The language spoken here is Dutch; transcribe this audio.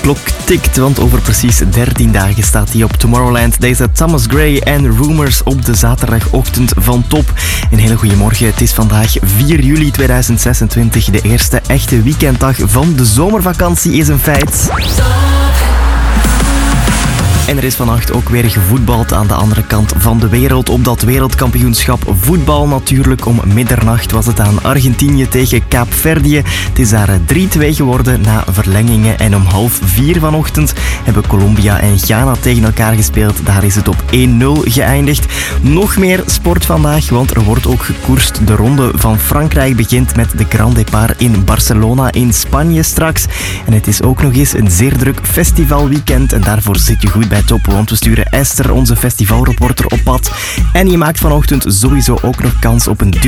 klok tikt, want over precies 13 dagen staat hij op Tomorrowland. Deze Thomas Gray en Rumors op de zaterdagochtend van Top. Een hele goede morgen. Het is vandaag 4 juli 2026. De eerste echte weekenddag van de zomervakantie is een feit. En er is vannacht ook weer gevoetbald aan de andere kant van de wereld. Op dat wereldkampioenschap voetbal natuurlijk. Om middernacht was het aan Argentinië tegen Kaapverdië. Het is daar 3-2 geworden na verlengingen. En om 3:30 vanochtend hebben Colombia en Ghana tegen elkaar gespeeld. Daar is het op 1-0 geëindigd. Nog meer sport vandaag, want er wordt ook gekoerst. De ronde van Frankrijk begint met de Grand Départ in Barcelona in Spanje straks. En het is ook nog eens een zeer druk festivalweekend. En daarvoor zit je goed bij Top, want we sturen Esther, onze festivalreporter, op pad. En je maakt vanochtend sowieso ook nog kans op een